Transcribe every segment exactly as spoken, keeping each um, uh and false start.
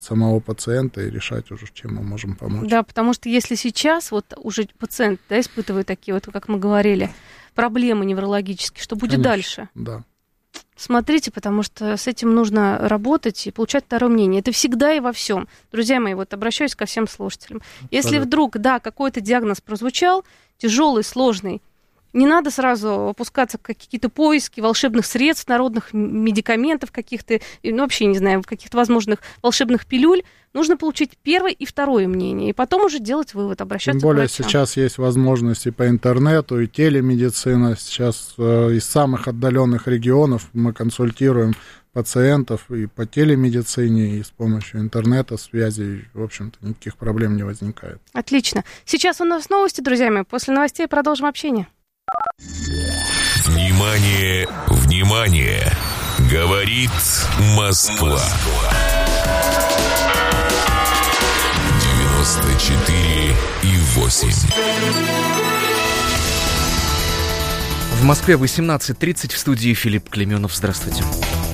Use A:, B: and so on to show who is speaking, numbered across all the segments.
A: самого пациента и решать уже, чем мы можем помочь.
B: Да, потому что если сейчас вот уже пациент, да, испытывает такие вот, как мы говорили, проблемы неврологические, что будет
A: Конечно,
B: дальше?
A: Да.
B: Смотрите, потому что с этим нужно работать и получать второе мнение. Это всегда и во всем. Друзья мои, вот обращаюсь ко всем слушателям. Если
A: Абсолютно.
B: вдруг, да, какой-то диагноз прозвучал, тяжелый, сложный, не надо сразу опускаться в какие-то поиски волшебных средств, народных медикаментов каких-то, ну, вообще, не знаю, каких-то возможных волшебных пилюль. Нужно получить первое и второе мнение, и потом уже делать вывод, обращаться
A: Тем более
B: к врачам.
A: сейчас есть возможности по интернету и телемедицина. Сейчас э, из самых отдаленных регионов мы консультируем пациентов и по телемедицине, и с помощью интернета, связи, в общем-то, никаких проблем не возникает.
B: Отлично. Сейчас у нас новости, друзья мои. После новостей продолжим общение.
C: Внимание, внимание! Говорит Москва. девяносто четыре и восемь.
D: В Москве восемнадцать тридцать, в студии Филипп Клеменов. Здравствуйте.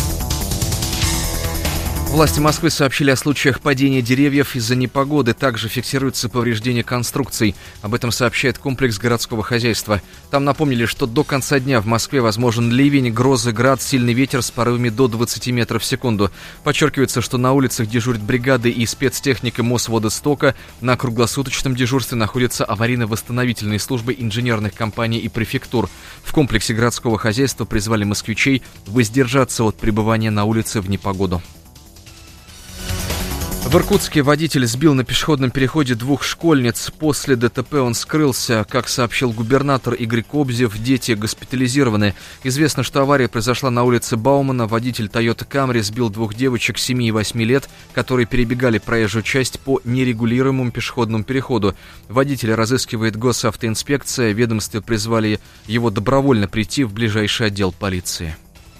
D: Власти Москвы сообщили о случаях падения деревьев из-за непогоды. Также фиксируются повреждения конструкций. Об этом сообщает комплекс городского хозяйства. Там напомнили, что до конца дня в Москве возможен ливень, грозы, град, сильный ветер с порывами до двадцати метров в секунду. Подчеркивается, что на улицах дежурят бригады и спецтехника Мосводостока. На круглосуточном дежурстве находятся аварийно-восстановительные службы инженерных компаний и префектур. В комплексе городского хозяйства призвали москвичей воздержаться от пребывания на улице в непогоду. В Иркутске водитель сбил на пешеходном переходе двух школьниц. После ДТП он скрылся. Как сообщил губернатор Игорь Кобзев, дети госпитализированы. Известно, что авария произошла на улице Баумана. Водитель Toyota Camry сбил двух девочек семи и восьми лет, которые перебегали проезжую часть по нерегулируемому пешеходному переходу. Водителя разыскивает госавтоинспекция. В ведомстве призвали его добровольно прийти в ближайший отдел полиции.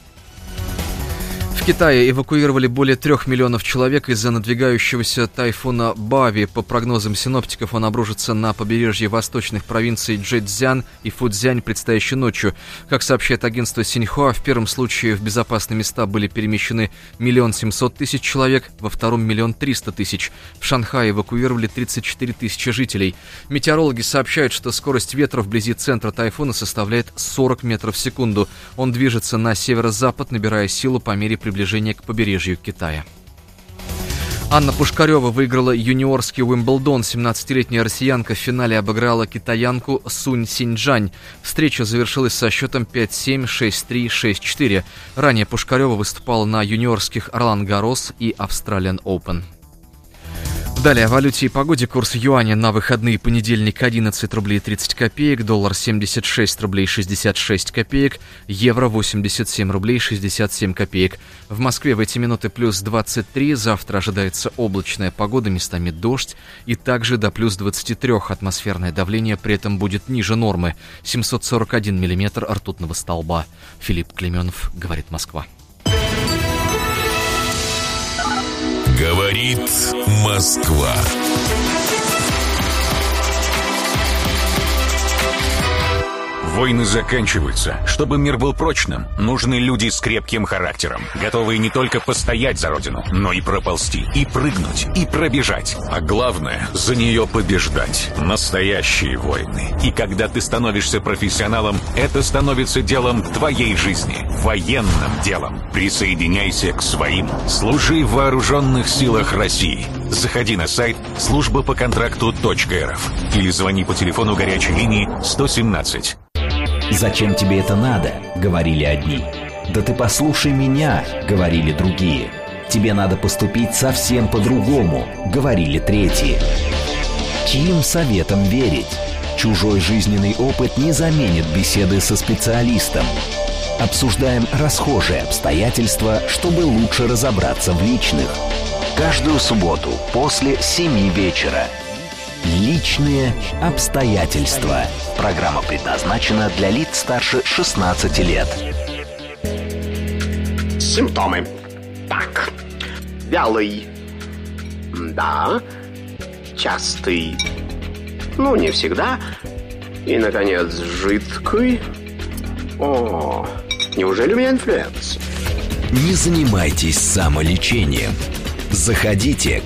D: В Китае эвакуировали более трех миллионов человек из-за надвигающегося тайфуна Бави. По прогнозам синоптиков, он обрушится на побережье восточных провинций Чжэцзян и Фуцзянь предстоящей ночью. Как сообщает агентство Синьхуа, в первом случае в безопасные места были перемещены миллион семьсот тысяч человек, во втором миллион триста тысяч. В Шанхае эвакуировали тридцать четыре тысячи жителей. Метеорологи сообщают, что скорость ветра вблизи центра тайфуна составляет сорок метров в секунду. Он движется на северо-запад, набирая силу по мере приближения к побережью Китая. Анна Пушкарева выиграла юниорский Уимблдон. семнадцатилетняя россиянка в финале обыграла китаянку Сунь Синьчжань. Встреча завершилась со счетом пять семь, шесть три, шесть четыре. Ранее Пушкарева выступала на юниорских Ролан-Гаррос и Австралиан Оупен. Далее о валюте и погоде. Курс юаня на выходные: понедельник одиннадцать рублей тридцать копеек, доллар семьдесят шесть рублей шестьдесят шесть копеек, евро восемьдесят семь рублей шестьдесят семь копеек. В Москве в эти минуты плюс двадцать три, завтра ожидается облачная погода, местами дождь, и также до плюс двадцати трёх. Атмосферное давление при этом будет ниже нормы, семьсот сорок один миллиметр ртутного столба. Филипп Клеменов, говорит Москва.
C: Говорит Москва. Войны заканчиваются. Чтобы мир был прочным, нужны люди с крепким характером, готовые не только постоять за родину, но и проползти, и прыгнуть, и пробежать. А главное, за нее побеждать. Настоящие войны. И когда ты становишься профессионалом, это становится делом твоей жизни. Военным делом. Присоединяйся к своим. Служи в вооруженных силах России. Заходи на сайт служба по контракту точка рф или звони по телефону горячей линии сто семнадцать.
E: «Зачем тебе это надо?» — говорили одни. «Да ты послушай меня!» — говорили другие. «Тебе надо поступить совсем по-другому!» — говорили третьи. Чьим советам верить? Чужой жизненный опыт не заменит беседы со специалистом. Обсуждаем расхожие обстоятельства, чтобы лучше разобраться в личных. Каждую субботу после семи вечера. Личные обстоятельства. Программа предназначена для лиц старше шестнадцати лет.
F: Симптомы. Так. Вялый. Да. Частый. Ну, не всегда. И, наконец, жидкий. О, неужели у меня инфлюенс?
E: Не занимайтесь самолечением. Заходите